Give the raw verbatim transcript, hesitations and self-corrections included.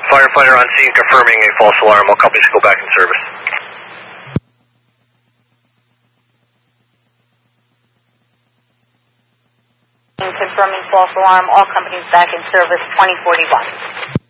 Firefighter on scene confirming a false alarm. All companies go back in service. Confirming false alarm. All companies back in service. twenty forty-one.